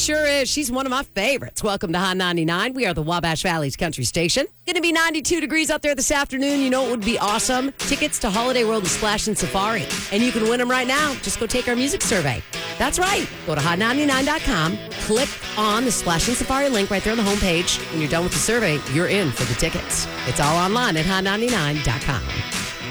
sure is. She's one of my favorites. Welcome to Hot 99. We are the Wabash Valley's country station. Going to be 92 degrees out there this afternoon. You know what would be awesome? Tickets to Holiday World and Splash and Safari. And you can win them right now. Just go take our music survey. That's right. Go to hot99.com. Click on the Splash and Safari link right there on the homepage. When you're done with the survey, you're in for the tickets. It's all online at hot99.com.